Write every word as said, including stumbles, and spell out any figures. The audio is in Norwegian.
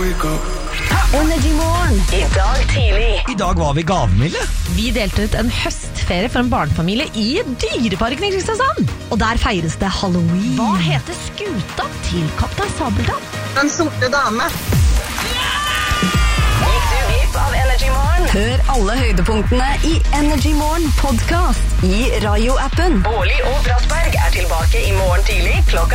Energy Morgen. I dag tidlig. I dag var vi gavmilde. Vi delte ut en høstferie for en barnefamilie i Dyreparken i Kristiansand. Og der feires det Halloween. Hva heter skuta til Kaptein Sabeltann? Den sorte dame. Gikk du glipp av Energy Morgen? Hør alle høydepunktene i Energy Morgen podcast i Radio-appen. Bårli og Brattberg er tilbake i morgen tidlig klokka